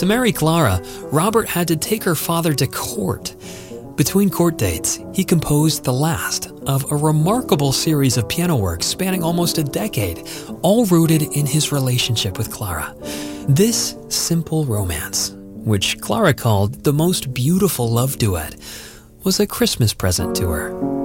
To marry Clara, Robert had to take her father to court. Between court dates, he composed the last of a remarkable series of piano works spanning almost a decade, all rooted in his relationship with Clara. This simple romance, which Clara called the most beautiful love duet, was a Christmas present to her.